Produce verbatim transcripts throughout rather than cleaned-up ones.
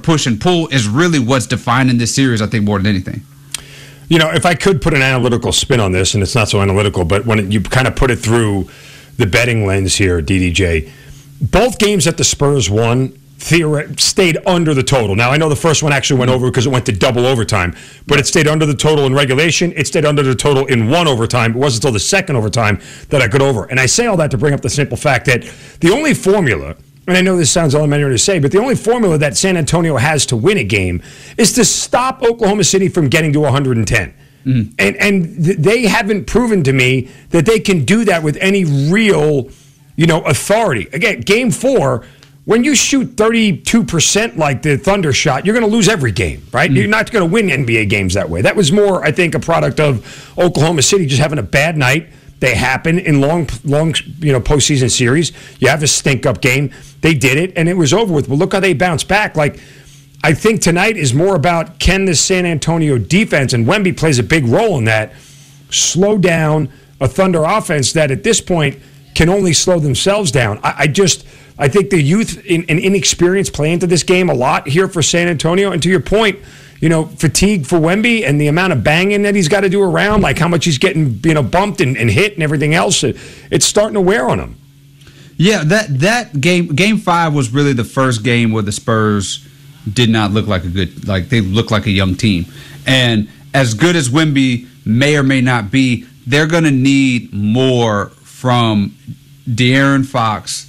push and pull is really what's defining this series, I think, more than anything. You know, if I could put an analytical spin on this, and it's not so analytical, but when it, you kind of put it through the betting lens here, D D J, both games that the Spurs won theoret- stayed under the total. Now, I know the first one actually went over because it went to double overtime, but it stayed under the total in regulation. It stayed under the total in one overtime. It wasn't until the second overtime that I got over. And I say all that to bring up the simple fact that the only formula, and I know this sounds elementary to say, but the only formula that San Antonio has to win a game is to stop Oklahoma City from getting to one hundred ten. Mm-hmm. And and th- they haven't proven to me that they can do that with any real, you know, authority. Again, game four, when you shoot thirty-two percent like the Thunder shot, you're going to lose every game, right? Mm-hmm. You're not going to win N B A games that way. That was more, I think, a product of Oklahoma City just having a bad night. They happen in long, long, you know, postseason series. You have a stink-up game. They did it, and it was over with. Well, look how they bounced back. Like, I think tonight is more about can the San Antonio defense, and Wemby plays a big role in that, slow down a Thunder offense that at this point can only slow themselves down. I, I just, I think the youth and inexperience play into this game a lot here for San Antonio. And to your point, you know, fatigue for Wemby and the amount of banging that he's got to do around, like how much he's getting, you know, bumped and, and hit and everything else, it, it's starting to wear on him. Yeah, that that game, game five was really the first game where the Spurs did not look like a good, like they looked like a young team. And as good as Wemby may or may not be, they're going to need more from De'Aaron Fox,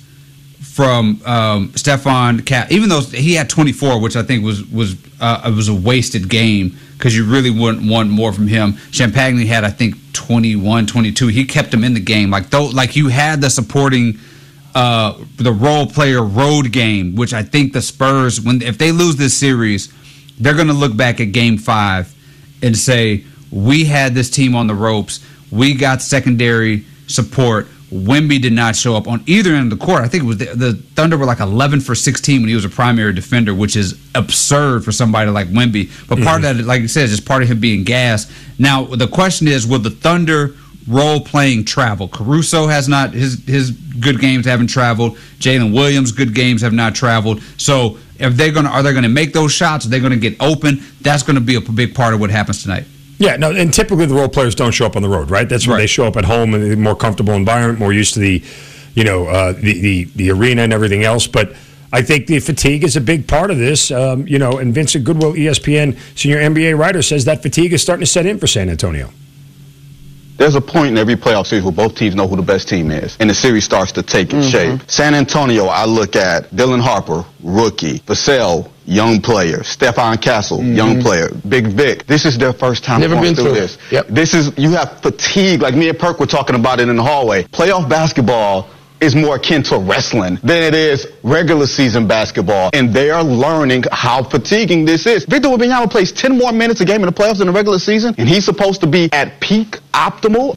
from um, Stefan Cat, even though he had twenty-four, which I think was was uh, it was a wasted game because you really wouldn't want more from him. Champagny had, I think, twenty-one, twenty-two. He kept him in the game. Like though, like you had the supporting, uh, the role player road game, which I think the Spurs, when if they lose this series, they're going to look back at Game Five and say, we had this team on the ropes. We got secondary support. Wemby did not show up on either end of the court. I think it was the, the Thunder were like eleven for sixteen when he was a primary defender, which is absurd for somebody like Wemby. But part mm-hmm. of that, like you said, is just part of him being gassed. Now, the question is, will the Thunder role-playing travel? Caruso has not, his his good games haven't traveled. Jalen Williams' good games have not traveled. So if they're gonna, are they going to make those shots? Are they going to get open? That's going to be a big part of what happens tonight. Yeah, no, and typically the role players don't show up on the road, right? That's where right. They show up at home in a more comfortable environment, more used to the, you know, uh, the, the the arena and everything else. But I think the fatigue is a big part of this. Um, you know, and Vincent Goodwill, E S P N senior N B A writer, says that fatigue is starting to set in for San Antonio. There's a point in every playoff series where both teams know who the best team is, and the series starts to take its mm-hmm. shape. San Antonio, I look at Dylan Harper, rookie. Vassell, young player. Stephon Castle, mm-hmm. young player. Big Vic. This is their first time Never going been through, through this. Yep. This is, you have fatigue, like me and Perk were talking about it in the hallway. Playoff basketball is more akin to wrestling than it is regular season basketball. And they are learning how fatiguing this is. Victor Wembanyama plays ten more minutes a game in the playoffs than the regular season, and he's supposed to be at peak optimal.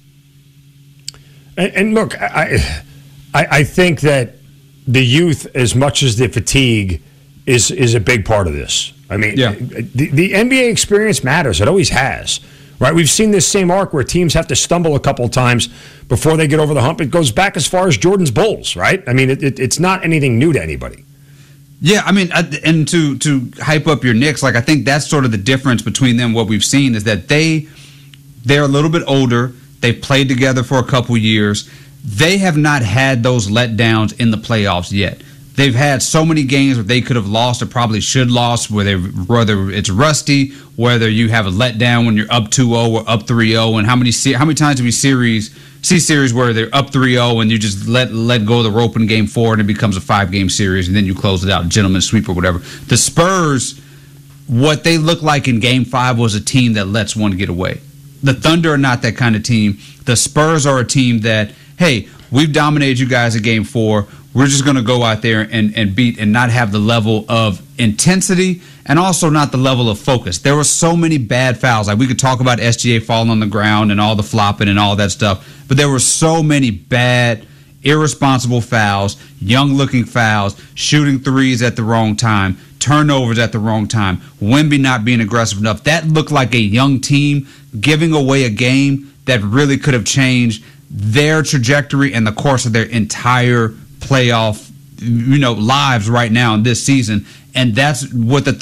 And, and look, I, I I think that the youth, as much as the fatigue, is is a big part of this. I mean, yeah. the, the N B A experience matters. It always has. Right, we've seen this same arc where teams have to stumble a couple of times before they get over the hump. It goes back as far as Jordan's Bulls, right? I mean, it, it, it's not anything new to anybody. Yeah, I mean, and to to hype up your Knicks, like I think that's sort of the difference between them. What we've seen is that they they're a little bit older. They've played together for a couple years. They have not had those letdowns in the playoffs yet. They've had so many games where they could have lost or probably should lost, whether whether it's rusty, whether you have a letdown when you're up two oh or up three oh, and how many how many times have we series see series where they're up three oh and you just let let go of the rope in game four and it becomes a five game series and then you close it out, gentleman's sweep or whatever. The Spurs, what they look like in game five was a team that lets one get away. The Thunder are not that kind of team. The Spurs are a team that, hey, we've dominated you guys at game four. We're just going to go out there and, and beat and not have the level of intensity and also not the level of focus. There were so many bad fouls. Like we could talk about S G A falling on the ground and all the flopping and all that stuff, but there were so many bad, irresponsible fouls, young-looking fouls, shooting threes at the wrong time, turnovers at the wrong time, Wemby not being aggressive enough. That looked like a young team giving away a game that really could have changed their trajectory and the course of their entire playoff, you know, lives right now in this season, and that's what the